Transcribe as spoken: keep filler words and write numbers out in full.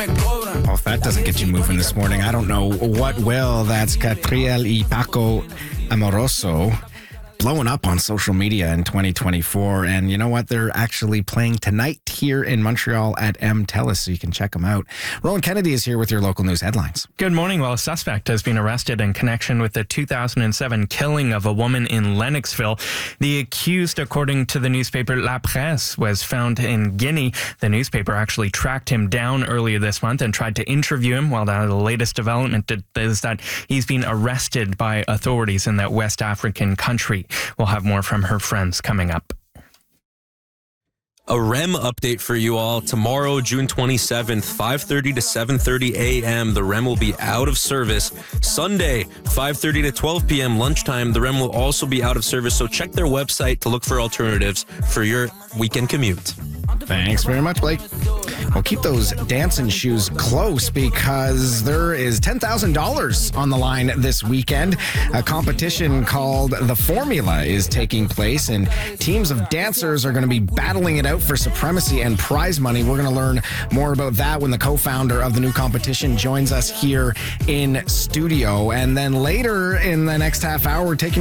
Well, if that doesn't get you moving this morning, I don't know what will. That's Catriel y Paco Amoroso blowing up on social media in twenty twenty-four. And you know what? They're actually playing tonight here in Montreal at M TELUS, so you can check them out. Rowan Kennedy is here with your local news headlines. Good morning. Well, a suspect has been arrested in connection with the two thousand seven killing of a woman in Lennoxville. The accused, according to the newspaper La Presse, was found in Guinea. The newspaper actually tracked him down earlier this month and tried to interview him. Well, the latest development is that he's been arrested by authorities in that West African country. We'll have more from her friends coming up. A R E M update for you all. Tomorrow, June twenty-seventh, five thirty to seven thirty a.m., the R E M will be out of service. Sunday, five thirty to twelve p.m. lunchtime, the R E M will also be out of service, so check their website to look for alternatives for your weekend commute. Thanks very much, Blake. Well, keep those dancing shoes close because there is ten thousand dollars on the line this weekend. A competition called The Formula is taking place, and teams of dancers are going to be battling it out for supremacy and prize money. We're going to learn more about that when the co-founder of the new competition joins us here in studio. And then later in the next half hour, we're taking